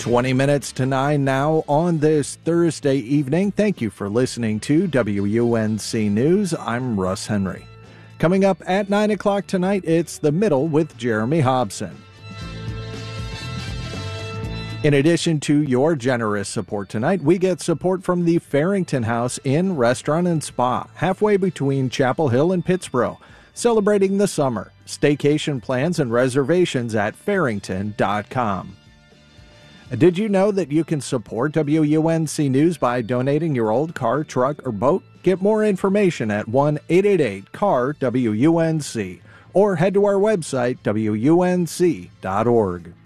20 minutes to 9 now on this Thursday evening. Thank you for listening to WUNC News. I'm Russ Henry. Coming up at 9 o'clock tonight, it's The Middle with Jeremy Hobson. In addition to your generous support tonight, we get support from the Farrington House Inn, Restaurant, and Spa, halfway between Chapel Hill and Pittsboro, celebrating the summer. Staycation plans and reservations at farrington.com. Did you know that you can support WUNC News by donating your old car, truck, or boat? Get more information at 1-888-CAR-WUNC or head to our website, WUNC.org.